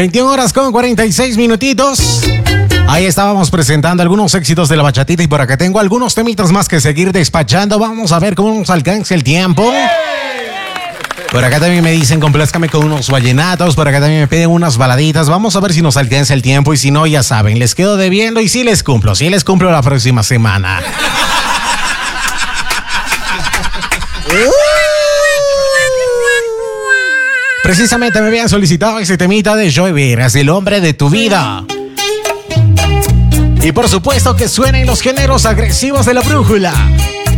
21 horas con 46 minutitos. Ahí estábamos presentando algunos éxitos de la bachatita y por acá tengo algunos temitas más que seguir despachando. Vamos a ver cómo nos alcanza el tiempo. Por acá también me dicen complázcame con unos vallenatos, por acá también me piden unas baladitas. Vamos a ver si nos alcanza el tiempo y si no, ya saben, les quedo debiendo y sí les cumplo la próxima semana. Precisamente me habían solicitado ese temita de Joey Veras, el hombre de tu vida. Y por supuesto que suenen los géneros agresivos de la brújula.